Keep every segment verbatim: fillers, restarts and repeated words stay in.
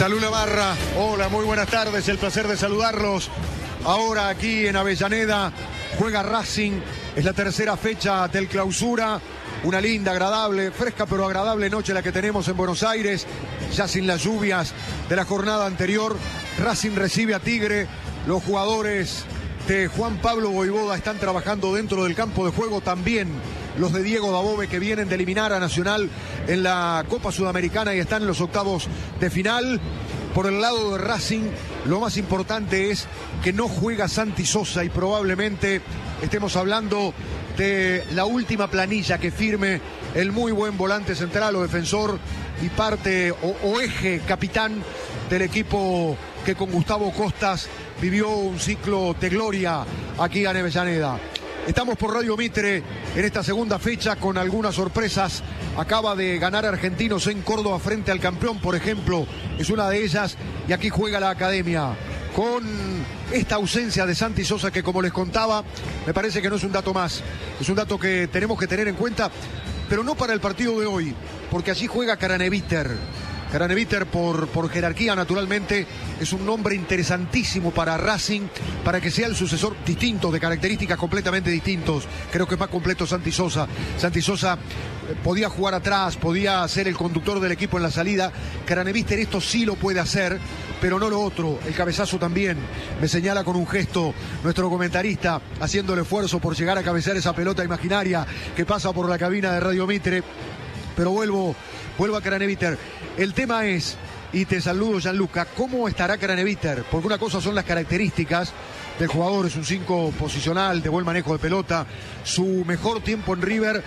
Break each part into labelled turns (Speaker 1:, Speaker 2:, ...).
Speaker 1: Salud Navarra, hola, muy buenas tardes, el placer de saludarlos. Ahora aquí en Avellaneda juega Racing, es la tercera fecha del clausura. Una linda, agradable, fresca pero agradable noche la que tenemos en Buenos Aires, ya sin las lluvias de la jornada anterior. Racing recibe a Tigre, los jugadores de Juan Pablo Voivoda están trabajando dentro del campo de juego, también los de Diego Dabove, que vienen de eliminar a Nacional en la Copa Sudamericana y están en los octavos de final. Por el lado de Racing, lo más importante es que no juega Santi Sosa y probablemente estemos hablando de la última planilla que firme el muy buen volante central o defensor y parte o, o eje capitán del equipo que con Gustavo Costas vivió un ciclo de gloria aquí en Avellaneda. Estamos por Radio Mitre en esta segunda fecha con algunas sorpresas. Acaba de ganar Argentinos en Córdoba frente al campeón, por ejemplo, es una de ellas, y aquí juega la Academia. Con esta ausencia de Santi Sosa, que como les contaba, me parece que no es un dato más, es un dato que tenemos que tener en cuenta, pero no para el partido de hoy, porque allí juega Craneviter. Craneviter por, por jerarquía, naturalmente, es un nombre interesantísimo para Racing, para que sea el sucesor distinto, de características completamente distintos. Creo que es más completo Santi Sosa. Santi Sosa eh, podía jugar atrás, podía ser el conductor del equipo en la salida. Craneviter esto sí lo puede hacer, pero no lo otro. El cabezazo también. Me señala con un gesto nuestro comentarista, haciendo el esfuerzo por llegar a cabecear esa pelota imaginaria que pasa por la cabina de Radio Mitre. Pero vuelvo, vuelvo a Craneviter. El tema es, y te saludo Gianluca, ¿cómo estará Craneviter? Porque una cosa son las características del jugador, es un cinco posicional, de buen manejo de pelota. Su mejor tiempo en River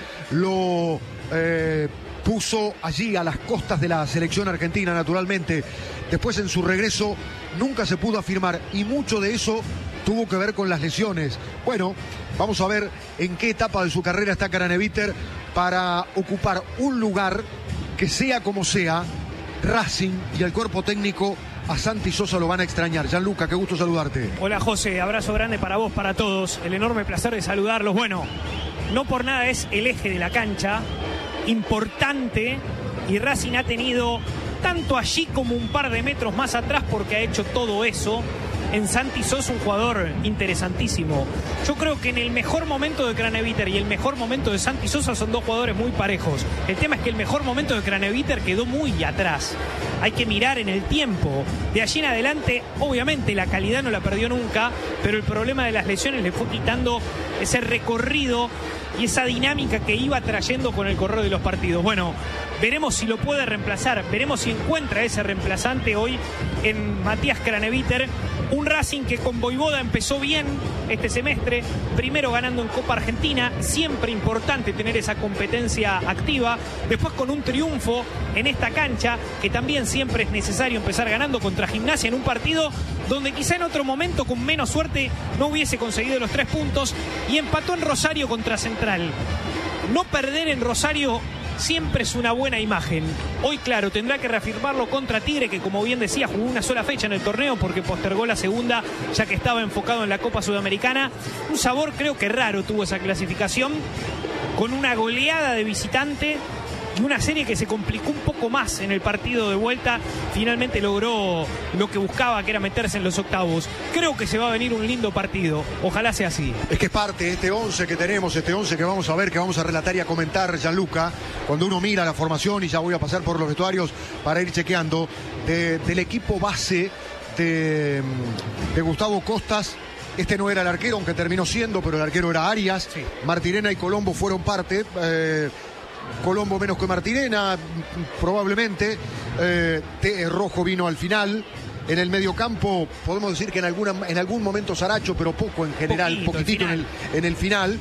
Speaker 1: lo eh, puso allí a las costas de la selección argentina, naturalmente. Después en su regreso nunca se pudo afirmar y mucho de eso tuvo que ver con las lesiones. Bueno, vamos a ver en qué etapa de su carrera está Craneviter para ocupar un lugar que, sea como sea, Racing y el cuerpo técnico a Santi Sosa lo van a extrañar. Gianluca, qué gusto saludarte.
Speaker 2: Hola José, abrazo grande para vos, para todos. El enorme placer de saludarlos. Bueno, no por nada es el eje de la cancha, importante, y Racing ha tenido tanto allí como un par de metros más atrás porque ha hecho todo eso. En Santi Sosa, un jugador interesantísimo. Yo creo que en el mejor momento de Craneviter y el mejor momento de Santi Sosa son dos jugadores muy parejos. El tema es que el mejor momento de Craneviter quedó muy atrás. Hay que mirar en el tiempo. De allí en adelante, obviamente, la calidad no la perdió nunca, pero el problema de las lesiones le fue quitando ese recorrido y esa dinámica que iba trayendo con el correr de los partidos. Bueno, veremos si lo puede reemplazar, veremos si encuentra ese reemplazante hoy en Matías Craneviter. Un Racing que con Voivoda empezó bien este semestre, primero ganando en Copa Argentina, siempre importante tener esa competencia activa, después con un triunfo en esta cancha, que también siempre es necesario empezar ganando contra Gimnasia en un partido donde quizá en otro momento con menos suerte no hubiese conseguido los tres puntos, y empató en Rosario contra Central. No perder en Rosario siempre es una buena imagen. Hoy, claro, tendrá que reafirmarlo contra Tigre, que como bien decía, jugó una sola fecha en el torneo porque postergó la segunda, ya que estaba enfocado en la Copa Sudamericana. Un sabor creo que raro tuvo esa clasificación, con una goleada de visitante y una serie que se complicó un poco más en el partido de vuelta. Finalmente logró lo que buscaba, que era meterse en los octavos. Creo que se va a venir un lindo partido, ojalá sea así.
Speaker 1: Es que es parte de este once que tenemos, este once que vamos a ver, que vamos a relatar y a comentar, Gianluca, cuando uno mira la formación, y ya voy a pasar por los vestuarios para ir chequeando, de, del equipo base de, de Gustavo Costas. Este no era el arquero, aunque terminó siendo, pero el arquero era Arias. Sí. Martirena y Colombo fueron parte. Eh, Colombo menos que Martirena, probablemente. Eh, T. Rojo vino al final. En el mediocampo podemos decir que en, alguna, en algún momento Saracho, pero poco en general, Poquito, poquitito el en, el, en el final.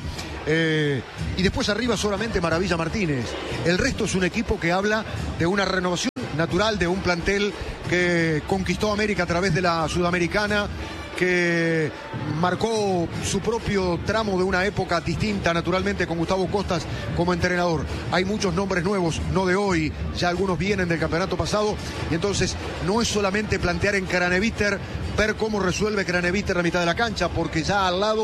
Speaker 1: Eh, y después arriba solamente Maravilla Martínez. El resto es un equipo que habla de una renovación natural, de un plantel que conquistó América a través de la Sudamericana, que marcó su propio tramo de una época distinta, naturalmente, con Gustavo Costas como entrenador. Hay muchos nombres nuevos, no de hoy, ya algunos vienen del campeonato pasado, y entonces no es solamente plantear en Craneviter, ver cómo resuelve Craneviter la mitad de la cancha, porque ya al lado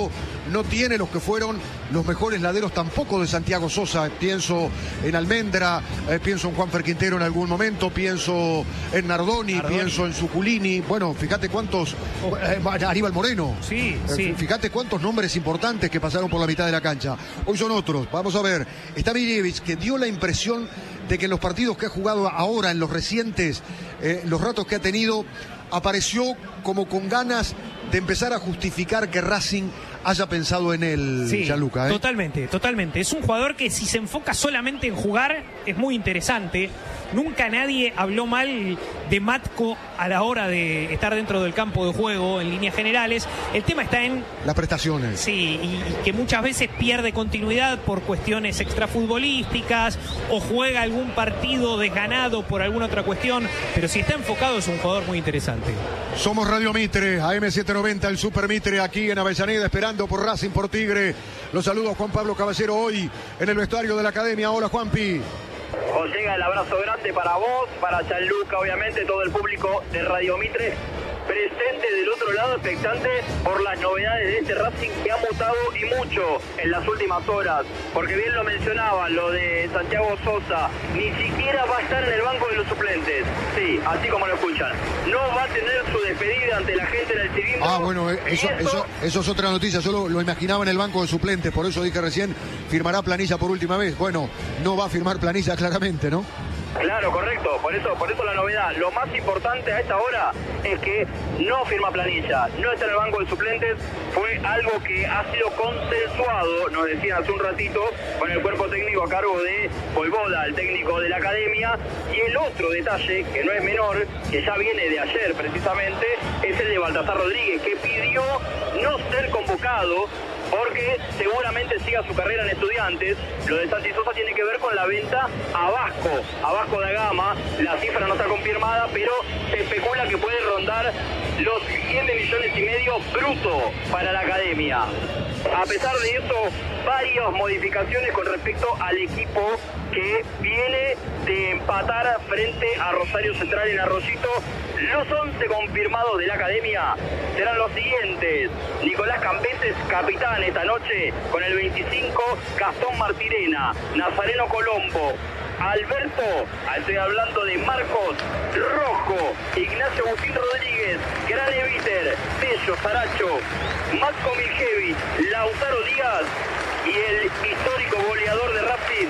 Speaker 1: no tiene los que fueron los mejores laderos tampoco de Santiago Sosa. Pienso en Almendra, eh, pienso en Juanfer Quintero en algún momento, pienso en Nardoni, Nardoni. pienso en Suculini. Bueno, fíjate cuántos, eh, Aníbal Moreno.
Speaker 2: Sí,
Speaker 1: eh,
Speaker 2: sí.
Speaker 1: Fíjate cuántos nombres importantes que pasaron por la mitad de la cancha. Hoy son otros. Vamos a ver. Está Miljevic, que dio la impresión de que en los partidos que ha jugado ahora, en los recientes, eh, los ratos que ha tenido, apareció como con ganas de empezar a justificar que Racing haya pensado en él,
Speaker 2: sí,
Speaker 1: Gianluca, ¿eh?
Speaker 2: Totalmente, totalmente. Es un jugador que si se enfoca solamente en jugar es muy interesante. Nunca nadie habló mal de Matko a la hora de estar dentro del campo de juego en líneas generales. El tema está en
Speaker 1: las prestaciones.
Speaker 2: Sí, y, y que muchas veces pierde continuidad por cuestiones extrafutbolísticas o juega algún partido desganado por alguna otra cuestión, pero si está enfocado es un jugador muy interesante.
Speaker 1: Somos Radio Mitre, A M setecientos noventa, el Super Mitre aquí en Avellaneda, esperando por Racing, por Tigre. Los saludo a Juan Pablo Caballero hoy en el vestuario de la Academia. Hola, Juanpi.
Speaker 3: Os llega el abrazo grande para vos, para Gianluca, obviamente, todo el público de Radio Mitre, presente del otro lado, expectante por las novedades de este Racing que ha mutado y mucho en las últimas horas, porque bien lo mencionaba, lo de Santiago Sosa, ni siquiera va a estar en el banco de los suplentes, sí, así como lo escuchan, no va a tener su despedida ante la gente en el cilindro.
Speaker 1: Ah, bueno, eso,
Speaker 3: eso,
Speaker 1: eso, eso es otra noticia, yo lo, lo imaginaba en el banco de suplentes, por eso dije recién, firmará planilla por última vez. Bueno, no va a firmar planilla claramente, ¿no?
Speaker 3: Claro, correcto, por eso, por eso la novedad. Lo más importante a esta hora es que no firma planilla, no está en el banco de suplentes, fue algo que ha sido consensuado, nos decían hace un ratito, con el cuerpo técnico a cargo de Voivoda, el técnico de la Academia. Y el otro detalle, que no es menor, que ya viene de ayer precisamente, es el de Baltasar Rodríguez, que pidió no ser convocado porque seguramente siga su carrera en Estudiantes. Lo de Santi Sosa tiene que ver con la venta a Vasco, a Vasco da Gama. La cifra no está confirmada, pero se especula que puede rondar los siete millones y medio bruto para la Academia. A pesar de eso, varias modificaciones con respecto al equipo que viene de empatar frente a Rosario Central en Arroyito. Los once confirmados de la Academia serán los siguientes: Nicolás Cambeses, capitán esta noche con el veinticinco, Gastón Martirena, Nazareno Colombo, Alberto, estoy hablando de Marcos Rojo, Ignacio Agustín Rodríguez, Gran Eviter, Tello Saracho, Matko Miljevic, Lautaro Díaz y el histórico goleador de Racing,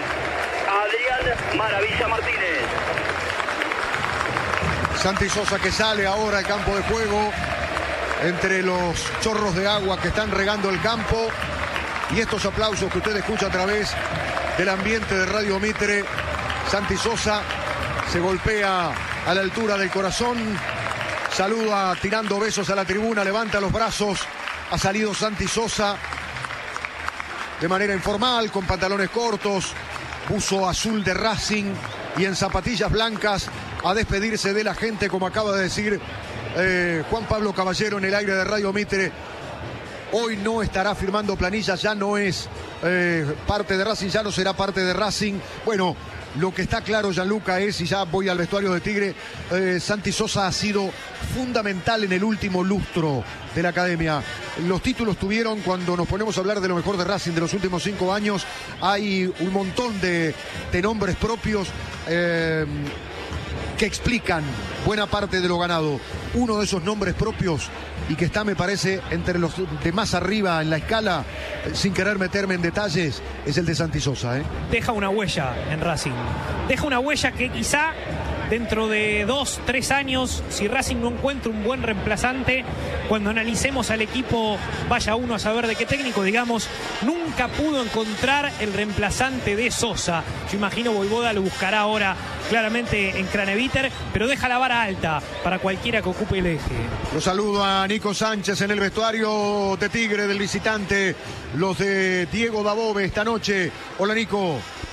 Speaker 3: Adrián Maravilla Martínez.
Speaker 1: Santi Sosa que sale ahora al campo de juego entre los chorros de agua que están regando el campo y estos aplausos que usted escucha a través del ambiente de Radio Mitre. Santi Sosa se golpea a la altura del corazón, saluda tirando besos a la tribuna, levanta los brazos. Ha salido Santi Sosa de manera informal, con pantalones cortos, buzo azul de Racing y en zapatillas blancas, a despedirse de la gente, como acaba de decir eh, Juan Pablo Caballero en el aire de Radio Mitre. Hoy no estará firmando planilla, ya no es eh, parte de Racing, ya no será parte de Racing. Bueno, lo que está claro, Gianluca, es, y ya voy al vestuario de Tigre, eh, Santi Sosa ha sido fundamental en el último lustro de la Academia. Los títulos tuvieron, cuando nos ponemos a hablar de lo mejor de Racing de los últimos cinco años, hay un montón de, de nombres propios eh, que explican buena parte de lo ganado. Uno de esos nombres propios, y que está, me parece, entre los de más arriba en la escala, sin querer meterme en detalles, es el de Santi Sosa, ¿eh?
Speaker 2: Deja una huella en Racing. Deja una huella que quizá dentro de dos, tres años, si Racing no encuentra un buen reemplazante, cuando analicemos al equipo, vaya uno a saber de qué técnico, digamos, nunca pudo encontrar el reemplazante de Sosa. Yo imagino Voivoda lo buscará ahora claramente en Craneviter, pero deja la vara alta para cualquiera que ocupe el eje.
Speaker 1: Lo saludo a Nico Sánchez en el vestuario de Tigre del visitante, los de Diego Dabove esta noche. Hola, Nico.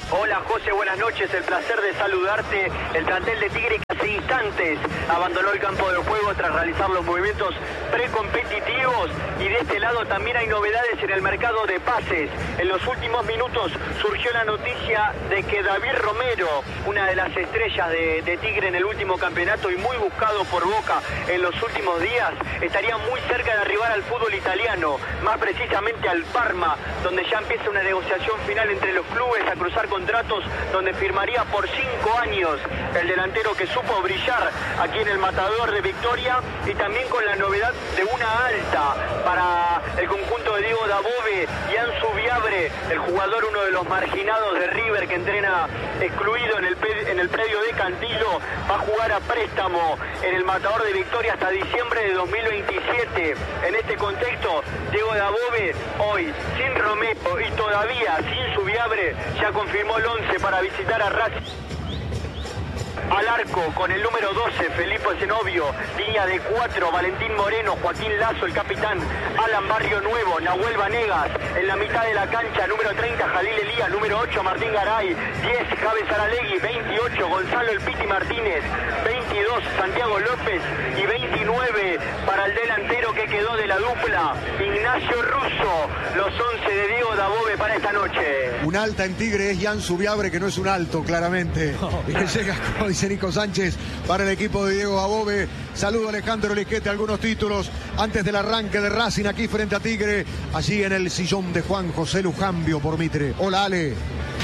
Speaker 3: Hola José, buenas noches, el placer de saludarte. El plantel de Tigre que hace instantes abandonó el campo de juego tras realizar los movimientos precompetitivos, y de este lado también hay novedades en el mercado de pases. En los últimos minutos surgió la noticia de que David Romero, una de las estrellas de, de Tigre en el último campeonato y muy buscado por Boca en los últimos días, estaría muy cerca de arribar al fútbol italiano, más precisamente al Parma, donde ya empieza una negociación final entre los clubes a cruzar contratos, donde firmaría por cinco años el delantero que supo brillar aquí en el Matador de Victoria, y también con la novedad de una alta para el conjunto de Diego Dabove y Ansu Viabre, el jugador, uno de los marginados de River que entrena excluido en el, en el predio de Cantilo, va a jugar a préstamo en el Matador de Victoria hasta diciembre de dos mil veintisiete. En este contexto, Diego Dabove hoy sin Romero y todavía sin su Viabre ya confirmó el once para visitar a Racing. Al arco con el número doce, Felipe Zenobio. Línea de cuatro, Valentín Moreno, Joaquín Lazo, el capitán, Alan Barrio Nuevo, Nahuel Vanegas. En la mitad de la cancha, número treinta, Jalil Elías. Número ocho, Martín Garay. diez, Javes Aralegui. veintiocho, Gonzalo El Piti Martínez. veintidós, Santiago López. Y veintinueve, para el delantero que quedó de la dupla, Ignacio Russo. Los once de Diego Dabove para esta noche.
Speaker 1: Un alta en Tigre es Jan Subiabre, que no es un alto, claramente. Y que llega, como dice Nico Sánchez, para el equipo de Diego Dabove. Saludo a Alejandro Lisquete, algunos títulos antes del arranque de Racing aquí frente a Tigre, allí en el sillón de Juan José Lujambio por Mitre. Hola, Ale.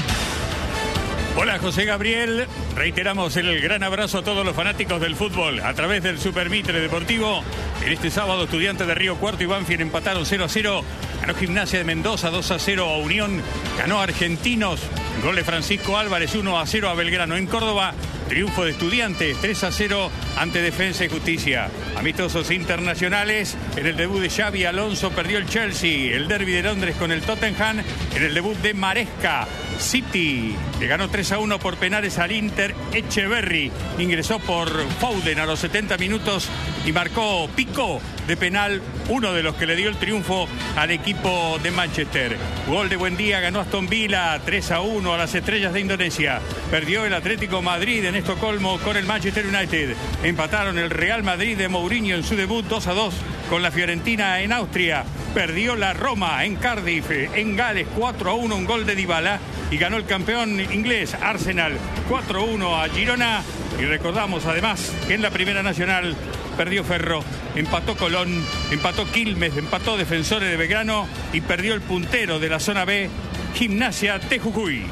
Speaker 4: Hola José Gabriel, reiteramos el gran abrazo a todos los fanáticos del fútbol a través del Super Mitre Deportivo. En este sábado, Estudiantes de Río Cuarto y Banfield empataron cero a cero. Ganó Gimnasia de Mendoza dos a cero a Unión. Ganó Argentinos, gol de Francisco Álvarez, uno a cero a Belgrano. En Córdoba, triunfo de Estudiantes tres a cero ante Defensa y Justicia. Amistosos internacionales, en el debut de Xavi Alonso perdió el Chelsea. El derbi de Londres con el Tottenham. En el debut de Maresca, City le ganó tres a uno por penales al Inter. Echeverry ingresó por Foden a los setenta minutos y marcó Pico de penal, uno de los que le dio el triunfo al equipo de Manchester. Gol de Buendía, ganó Aston Villa tres a uno a las Estrellas de Indonesia. Perdió el Atlético Madrid en Estocolmo con el Manchester United. Empataron el Real Madrid de Mourinho en su debut dos a dos con la Fiorentina en Austria. Perdió la Roma en Cardiff, en Gales, cuatro a uno, un gol de Dybala. Y ganó el campeón inglés Arsenal cuatro a uno a Girona. Y recordamos además que en la Primera Nacional perdió Ferro, empató Colón, empató Quilmes, empató Defensores de Belgrano y perdió el puntero de la zona B, Gimnasia de Jujuy.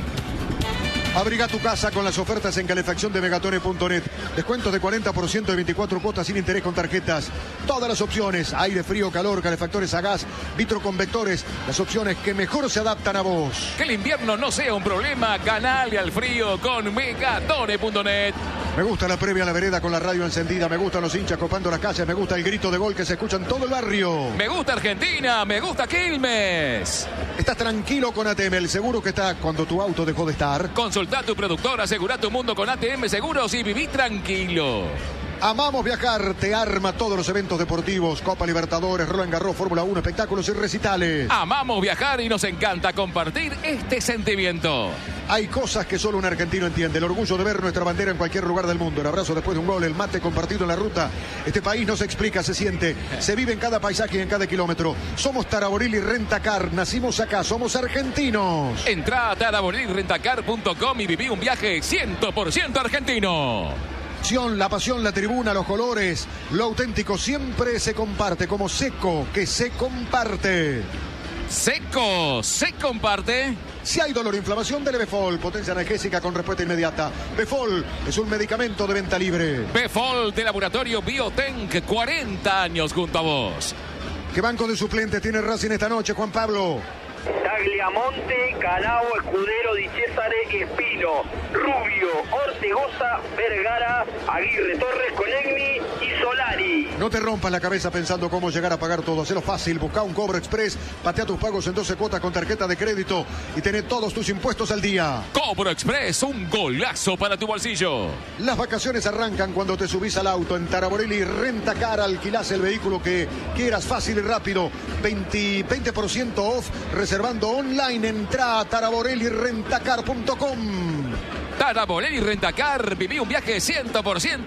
Speaker 1: Abriga tu casa con las ofertas en calefacción de megatone punto net. Descuentos de cuarenta por ciento de veinticuatro cuotas sin interés con tarjetas. Todas las opciones, aire, frío, calor, calefactores a gas, vitroconvectores, las opciones que mejor se adaptan a vos.
Speaker 5: Que el invierno no sea un problema, ganale al frío con megatone punto net.
Speaker 1: Me gusta la previa a la vereda con la radio encendida, me gustan los hinchas copando las calles, me gusta el grito de gol que se escucha en todo el barrio.
Speaker 5: Me gusta Argentina, me gusta Quilmes.
Speaker 1: Estás tranquilo con A T M, el seguro que está cuando tu auto dejó de estar.
Speaker 5: Consulta a tu productor, asegura tu mundo con A T M Seguros y viví tranquilo.
Speaker 1: Amamos viajar, te arma todos los eventos deportivos, Copa Libertadores, Roland Garros, Fórmula uno, espectáculos y recitales.
Speaker 5: Amamos viajar y nos encanta compartir este sentimiento.
Speaker 1: Hay cosas que solo un argentino entiende, el orgullo de ver nuestra bandera en cualquier lugar del mundo, el abrazo después de un gol, el mate compartido en la ruta. Este país no se explica, se siente, se vive en cada paisaje y en cada kilómetro. Somos Taraboril y Rentacar, nacimos acá, somos argentinos.
Speaker 5: Entrá a taraboril rentacar punto com y viví un viaje cien por ciento argentino.
Speaker 1: La pasión, la tribuna, los colores, lo auténtico siempre se comparte, como Seco, que se comparte.
Speaker 5: Seco, se comparte.
Speaker 1: Si hay dolor o inflamación, dele Befol, potencia analgésica con respuesta inmediata. Befol es un medicamento de venta libre.
Speaker 5: Befol de Laboratorio Biotenc, cuarenta años junto a vos.
Speaker 1: ¿Qué banco de suplentes tiene Racing esta noche, Juan Pablo?
Speaker 3: Tagliamonte, Calao, Escudero, Di Césare, Espino, Rubio, Ortegoza, Vergara, Aguirre, Torres, Colegni y Solari.
Speaker 1: No te rompas la cabeza pensando cómo llegar a pagar todo. Hacelo fácil, busca un Cobro Express, patea tus pagos en doce cuotas con tarjeta de crédito y tené todos tus impuestos al día.
Speaker 5: Cobro Express, un golazo para tu bolsillo.
Speaker 1: Las vacaciones arrancan cuando te subís al auto. En Taraborelli Rentacar alquilás el vehículo que quieras, fácil y rápido. veinte por ciento off reservando online. Entrá a taraborelli rentacar punto com.
Speaker 5: Taraborelli Rentacar, viví un viaje cien por ciento